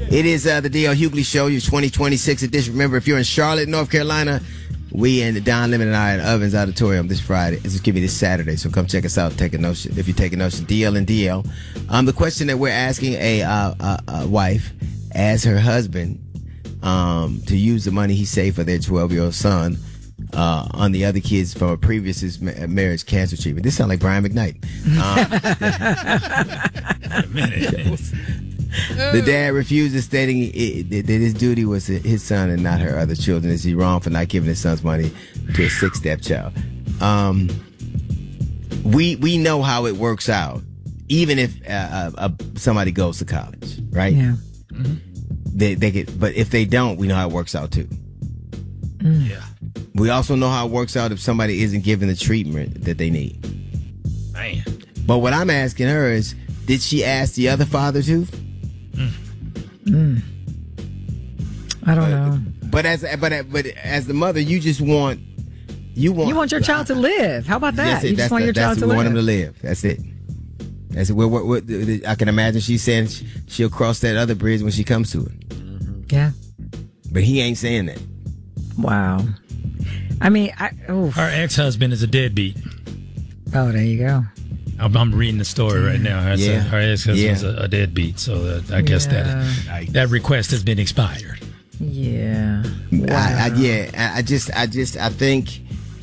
It is the D.L. Hughley Show, your 2026 edition. Remember, if you're in Charlotte, North Carolina, we and the Don Lemon and I at Ovens Auditorium this Friday. This Saturday, so come check us out. Take a notion if you're taking notion. DL and DL. The question that we're asking a wife as her husband to use the money he saved for their 12-year-old son on the other kids from a previous marriage cancer treatment. This sounds like Brian McKnight. Wait a minute. The dad refuses, stating that his duty was his son and not her other children. Is he wrong for not giving his son's money to a 6 stepchild? We know how it works out, even if somebody goes to college, right? Yeah. Mm-hmm. They get, but if they don't, we know how it works out too. Yeah. We also know how it works out if somebody isn't given the treatment that they need. Man. But what I'm asking her is, did she ask the other father too? I don't know. But as the mother, you want your child to live. How about that? You just want your child to live. We want him to live. That's it. That's it. I can imagine she's saying she'll cross that other bridge when she comes to it. Yeah. But he ain't saying that. Wow. I mean, her ex-husband is a deadbeat. Oh, there you go. I'm reading the story right now. Her ex-husband's Yeah. a deadbeat, so I guess that request has been expired. Yeah. Wow. I think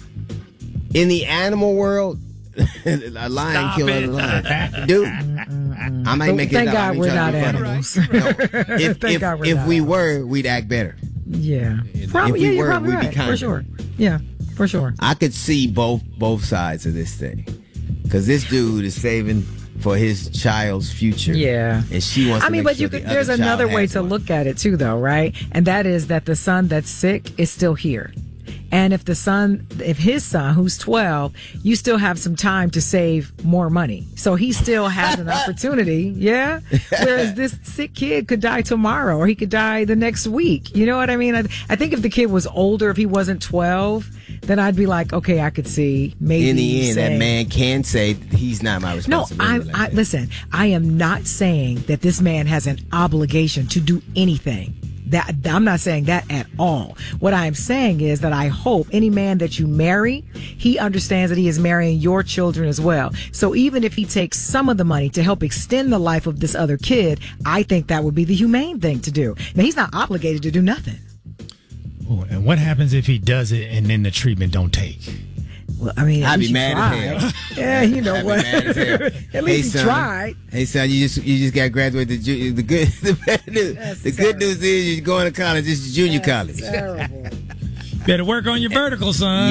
in the animal world, a lion kill another lion. Dude, I might make it Thank up. God we're not animals. No, if we were, we'd act better. Yeah. Probably, you're we'd probably be right. kinder. For sure. Yeah, for sure. I could see both sides of this thing. Because this dude is saving for his child's future. Yeah. And she wants to make but sure there's another way to look at it too, though, right? And that is that the son that's sick is still here. And if his son, who's 12, you still have some time to save more money. So he still has an opportunity, yeah? Whereas this sick kid could die tomorrow or he could die the next week. You know what I mean? I think if the kid was older, if he wasn't 12, then I'd be like, okay, I could see maybe. In the end, that man can say he's not my responsibility. No, listen, I am not saying that this man has an obligation to do anything. I'm not saying that at all. What I am saying is that I hope any man that you marry, he understands that he is marrying your children as well. So even if he takes some of the money to help extend the life of this other kid, I think that would be the humane thing to do. Now, he's not obligated to do nothing. Oh, and what happens if he does it and then the treatment don't take? Well, I mean, I'd be mad as hell. Yeah, you know I'd what? be mad as hell. At least he son, tried. Hey son, you just got graduated. The bad news. The good news is you're going to college. This is junior college. Terrible. Better work on your vertical, son.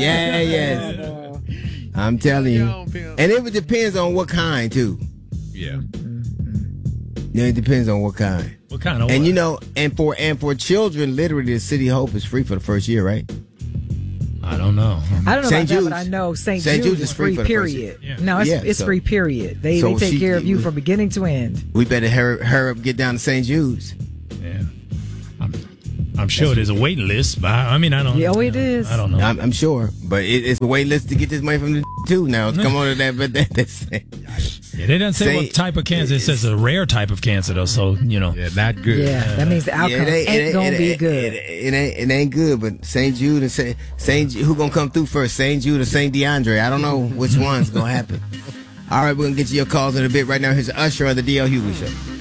Yeah. I'm telling you. And it depends on what kind too. Yeah. Yeah, it depends on what kind. What kind of? And what? you know, and for children, literally, the City Hope is free for the first year, right? I don't know. I don't know St. about Jude's. that, but I know St. St. Jude's is free, for the first period. year. Yeah. No, it's so- free, period. They take care of you from beginning to end. We better hurry up, get down to St. Jude's. Yeah. I'm sure there's a waiting list, but I mean, I don't. Yeah, it is. I don't know. I'm sure, but it's a wait list to get this money from the too. Now come on to that, but that's Yeah, they don't say what type of cancer. It says a rare type of cancer, though. So Yeah, not good. Yeah, that means the outcome ain't gonna be good. It ain't good. But St. Jude and St. Who gonna come through first? St. Jude or St. DeAndre? I don't know which one's gonna happen. All right, we're gonna get you your calls in a bit. Right now, here's Usher on the DL Hughley Show.